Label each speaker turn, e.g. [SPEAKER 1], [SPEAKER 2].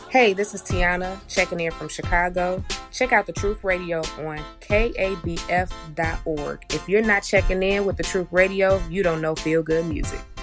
[SPEAKER 1] Hey, this is Tiana checking in from Chicago. Check out The Truth Radio on kabf.org. If you're not checking in with The Truth Radio, you don't know feel good music.